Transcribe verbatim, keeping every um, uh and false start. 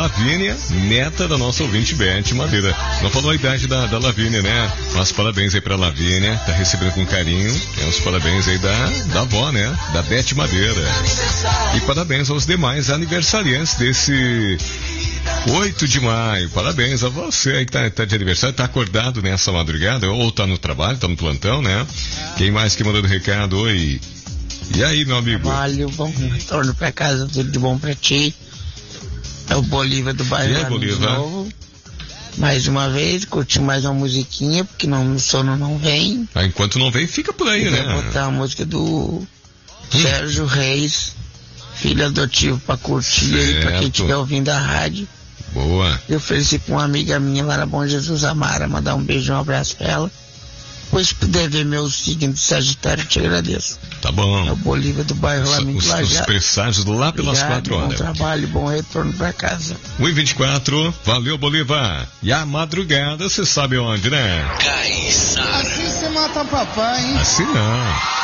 Lavínia, neta da nossa ouvinte Beth Madeira. Não falou a idade da, da Lavínia, né? Mas parabéns aí pra Lavínia, tá recebendo com carinho. É os parabéns aí da, da avó, né? Da Beth Madeira. E parabéns aos demais aniversariantes desse oito de maio. Parabéns a você aí que tá, tá de aniversário, tá acordado nessa madrugada, ou tá no trabalho, tá no plantão, né? Quem mais que mandou recado? Oi. E aí, meu amigo? Trabalho, bom retorno pra casa, tudo de bom pra ti. É o Bolívar do bairro. E aí, Bolívar? Novo. Mais uma vez, curti mais uma musiquinha, porque não, o sono não vem. Ah, enquanto não vem, fica por aí, eu né? Vou botar a música do hum. Sérgio Reis, filho adotivo, pra curtir certo. Aí, pra quem estiver ouvindo a rádio. Boa. Eu ofereci pra uma amiga minha lá na Bom Jesus, Amara, mandar um beijo, um abraço pra ela. Pois se puder ver meu signo de Sagitário, eu te agradeço. Tá bom. É o Bolívar do bairro lá no Os, os presságios lá pelas Obrigado, quatro horas. Bom trabalho, bom retorno pra casa. um e vinte e quatro, valeu, Bolívar. E a madrugada, você sabe onde, né? Caiçara. Assim você mata papai, hein? Assim não.